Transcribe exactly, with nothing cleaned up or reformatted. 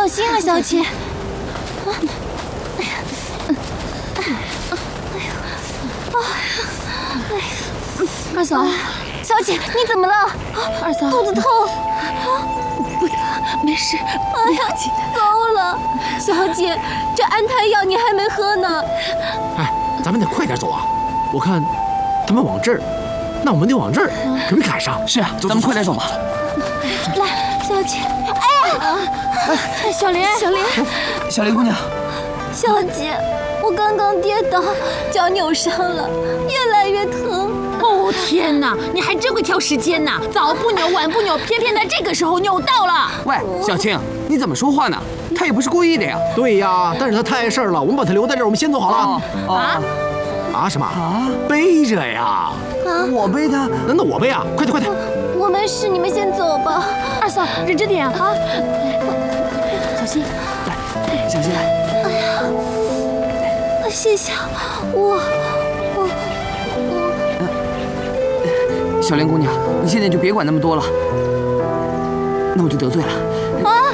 小心啊，小姐。啊，哎呀，哎呀，哎呀，哎呀，二嫂，小姐，你怎么了？二嫂，肚子痛。不疼，没事，不要紧的。糟了，小姐，这安胎药你还没喝呢。 哎，咱们得快点走啊！我看他们往这儿，那我们得往这儿，可别赶上。 是啊，咱们快点走吧。 来，小姐，哎呀，哎，小莲，小莲， 小莲姑娘， 小姐，我刚刚跌倒，脚扭伤了，越来越疼。 哦天哪，你还真会挑时间呐！早不扭，晚不扭，偏偏在这个时候扭到了。 喂，小青，你怎么说话呢？他也不是故意的呀。 对呀，但是他太碍事儿了，我们把他留在这儿，我们先走好了。 哦啊啊什么？ 啊， 背着呀？ 啊， 我背他。 那那我背啊！快点快点！ 我没事，你们先走吧。 二嫂，忍着点啊！小心， 来，小心来。 哎呀，谢谢我，我， 小莲姑娘，你现在就别管那么多了，那我就得罪了。 我啊！